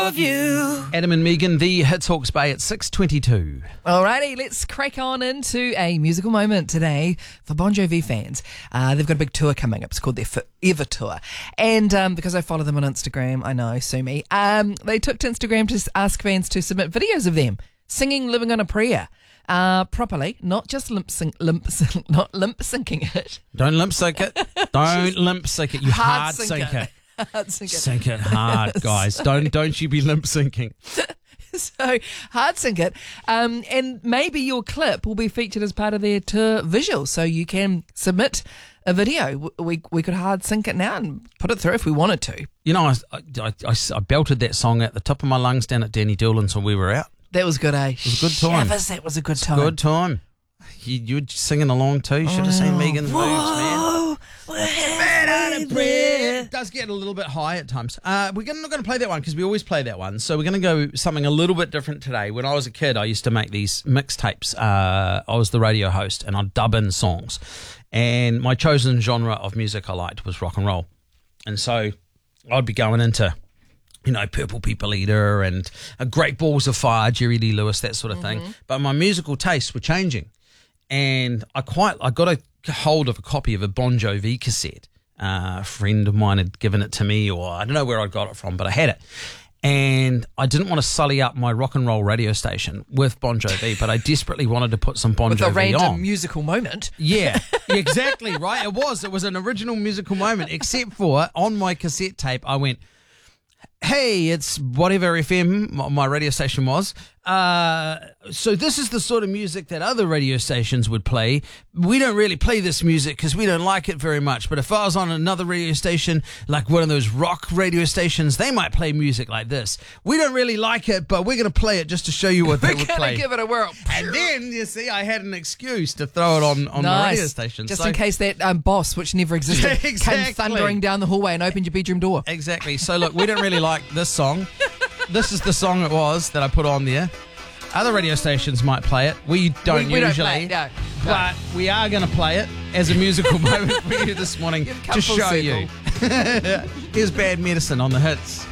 of you. Adam and Megan, the Hits Hawke's Bay at 6:22. Alrighty, let's crack on into a musical moment today for Bon Jovi fans. They've got a big tour coming up. It's called their Forever Tour. And because I follow them on Instagram, I know, sue me. They took to Instagram to ask fans to submit videos of them singing Living on a Prayer. Properly, not just not limp syncing it. Don't limp sync it. Don't limp sync it. You hard sync it. Hard sync it. Sync it hard, guys. Don't you be limp syncing. So hard sync it, and maybe your clip will be featured as part of their tour visual. So you can submit a video. We could hard sync it now and put it through if we wanted to. You know, I belted that song at the top of my lungs down at Danny Doolan's when we were out. That was good, eh? It was a good time. Shavers, that was a good time. Good time. You were singing along too. You should have seen Megan's moves, man. It does get a little bit high at times. We're not going to play that one because we always play that one. So we're going to go something a little bit different today. When I was a kid, I used to make these mixtapes. I was the radio host and I'd dub in songs. And my chosen genre of music I liked was rock and roll. And so I'd be going into, you know, Purple People Eater and Great Balls of Fire, Jerry Lee Lewis, that sort of thing. But my musical tastes were changing. And I got a hold of a copy of a Bon Jovi cassette. A friend of mine had given it to me, or I don't know where I got it from, but I had it. And I didn't want to sully up my rock and roll radio station with Bon Jovi, but I desperately wanted to put some Bon Jovi on. With a random musical moment. Yeah, exactly, right? It was an original musical moment, except for on my cassette tape, I went, hey, it's whatever FM my radio station was. So this is the sort of music that other radio stations would play. We don't really play this music because we don't like it very much. But if I was on another radio station, like one of those rock radio stations, they might play music like this. We don't really like it, but we're going to play it just to show you what they would play. We're going to give it a whirl. And then, you see, I had an excuse to throw it on the radio station. Just in case that boss, which never existed, came thundering down the hallway and opened your bedroom door. Exactly. So look, we don't really like this song. This is the song it was that I put on there. Other radio stations might play it. We don't usually. Don't play it, no. But we are going to play it as a musical moment for you this morning to show you. Here's Bad Medicine on the Hits.